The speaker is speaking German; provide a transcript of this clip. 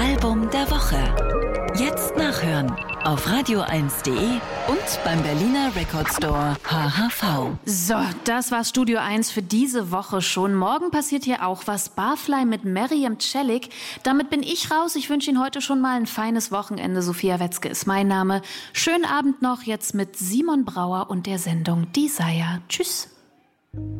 Album der Woche. Jetzt nachhören auf radio1.de und beim Berliner Record Store HHV. So, das war Studio 1 für diese Woche schon. Morgen passiert hier auch was. Barfly mit Meriam Celik. Damit bin ich raus. Ich wünsche Ihnen heute schon mal ein feines Wochenende. Sophia Wetzke ist mein Name. Schönen Abend noch jetzt mit Simon Brauer und der Sendung Desire. Tschüss.